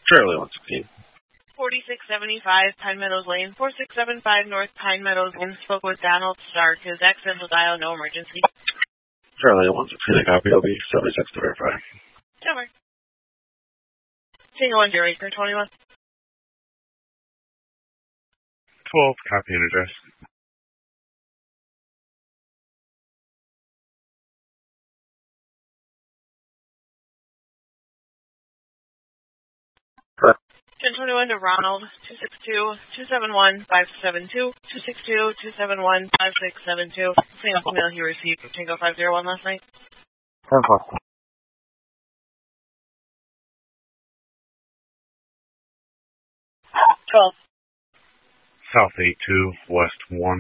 Charlie 116. 4675 Pine Meadows Lane, 4675 North Pine Meadows Lane. Spoke with Donald Stark. His accidental dial, no emergency. Charlie 116, a copy. I'll be 76 to verify. Over. Single 1 Acre 21. 12, copy and address. Correct. 1021 to Ronald, 262-271-572, 262-271-5672. Same email he received from Tango 501 last night. 10+. 12. South 82, West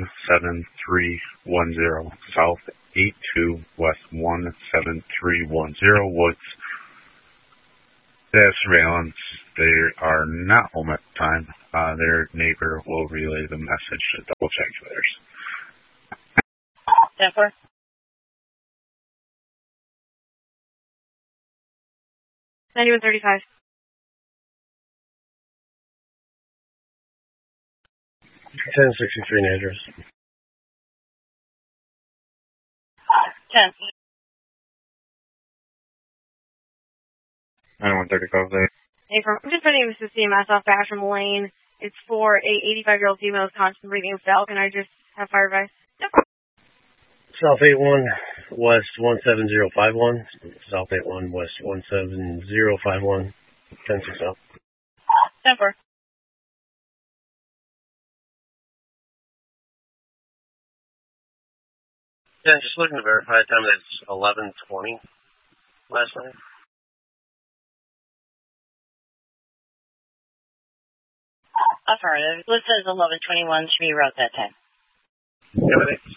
17310. South 82, West 17310. Woods. They have surveillance. They are not home at the time. Their neighbor will relay the message to double check theirs. 10-4. $91.35. 1063 address. 10. 9135 there. Hey, I'm just putting this to CMS off Basham Lane. It's for a 85-year-old female who's constantly breathing fell. Can I just have fire advice? Yep. South 81, West 17051. South 81, West 17051. 10-6 South. 10-4. Yeah, just looking to verify the time. That's 11:20 last night. Affirmative. Listed as 11:21. Should be around that time. Yeah, thanks.